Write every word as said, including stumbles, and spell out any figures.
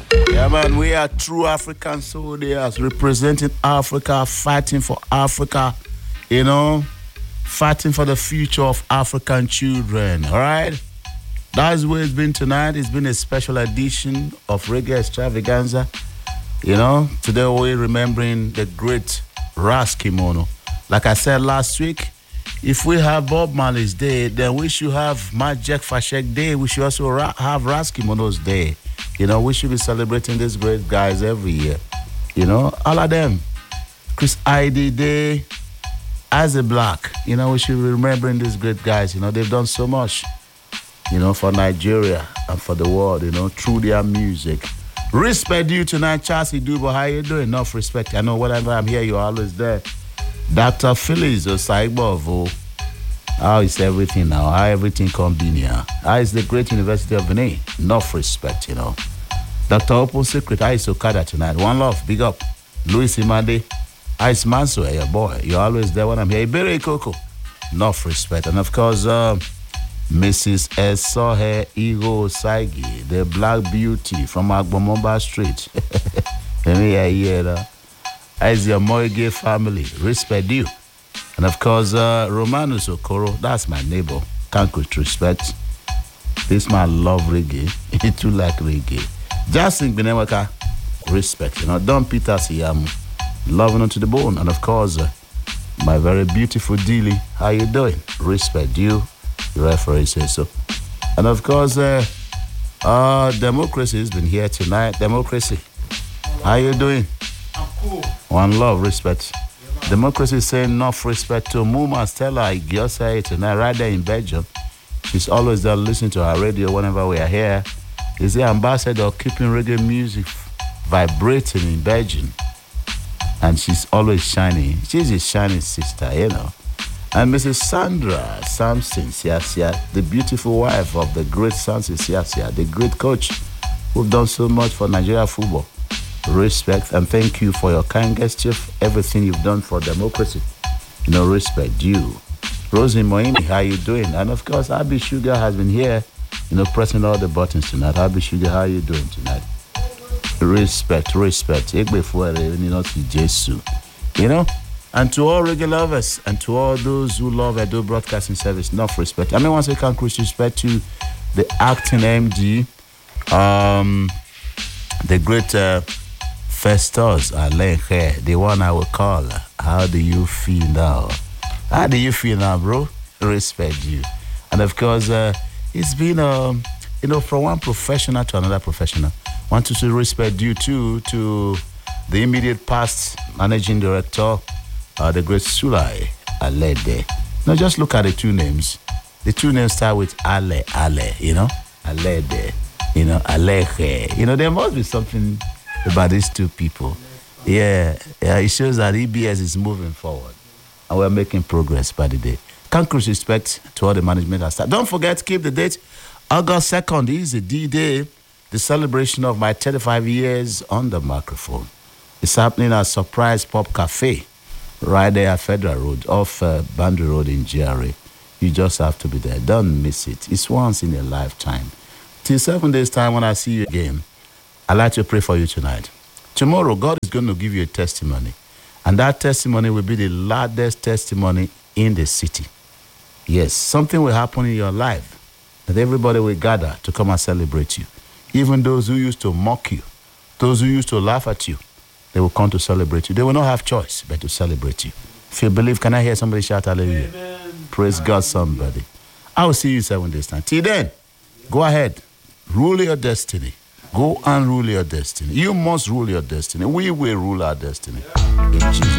Yeah, man, we are true African soldiers representing Africa, fighting for Africa, you know, fighting for the future of African children, all right? That's where it's been tonight. It's been a special edition of Reggae Extravaganza. You know, today we're remembering the great Ras Kimono. Like I said last week, if we have Bob Marley's Day, then we should have Majek Fashek Day. We should also ra- have Ras Kimono's Day. You know, we should be celebrating these great guys every year. You know, all of them. Chris Ide Day, as a black. You know, we should be remembering these great guys. You know, they've done so much, you know, for Nigeria and for the world, you know, through their music. Respect you tonight, Chelsea Dubo. How you doing? Enough respect. I know whenever I'm here, you're always there. Doctor Phillips Osaibovo. How is everything now? How everything convenient? How is the great University of Benin? Enough respect, you know. Doctor Open Secret. How is Okada tonight? One love. Big up. Louis Imade. How is Manso? Your boy. You're always there when I'm here. Ibere Koko. Enough respect. And of course, um, Missus Esohe Igo Saigi, the Black Beauty from Agbomomba Street. Let me hear you there. As your Moige family, respect you. And of course, uh, Romanus Okoro, that's my neighbor. Can't with respect. This man love reggae. He too like reggae. Justin Benewaka, respect. You know, Don Peter Siyamu, loving on to the bone. And of course, uh, my very beautiful Dilly, how you doing? Respect you. The referee says so. And of course, uh, uh, Democracy has been here tonight. Democracy, how you doing? I'm cool. One love, respect. Yeah, Democracy is saying enough respect to Muma Stella Igiosa tonight, right there in Belgium. She's always there listening to our radio whenever we are here. Is the ambassador keeping reggae music vibrating in Belgium. And she's always shining. She's a shining sister, you know. And Missus Sandra Samson Siasia, the beautiful wife of the great Samson Siasia, the great coach who've done so much for Nigeria football. Respect and thank you for your kind gesture, everything you've done for democracy. You know, respect you. Rosie Moini, how you doing? And of course, Abi Sugar has been here, you know, pressing all the buttons tonight. Abi Sugar, how you doing tonight? Respect, respect. You know? And to all reggae lovers and to all those who love Edo Broadcasting Service, enough respect. I mean, once again, Chris, respect to the acting M D, um, the great uh, Festus Alenche, the one I will call. How do you feel now? How do you feel now, bro? Respect you. And of course, uh, it's been, um, you know, from one professional to another professional. Want to say respect you too to the immediate past managing director, Uh, the great Sulai Alede. Now just look at the two names. The two names start with Ale, Ale, you know? Alede, you know, Aleje. You know, there must be something about these two people. Yeah, yeah, it shows that E B S is moving forward. And we're making progress by the day. Concourse respect to all the management and staff. Don't forget, keep the date. August second is the D-Day, the celebration of my thirty-five years on the microphone. It's happening at Surprise Pop Cafe. Right there at Federal Road, off uh, Boundary Road in G R A. You just have to be there. Don't miss it. It's once in a lifetime. Till seven days' time when I see you again, I'd like to pray for you tonight. Tomorrow, God is going to give you a testimony. And that testimony will be the loudest testimony in the city. Yes, something will happen in your life that everybody will gather to come and celebrate you. Even those who used to mock you, those who used to laugh at you, they will come to celebrate you. They will not have choice but to celebrate you. If you believe, can I hear somebody shout hallelujah? Amen. Praise God, somebody. I will see you seven days time. Till then, go ahead. Rule your destiny. Go and rule your destiny. You must rule your destiny. We will rule our destiny. In Jesus'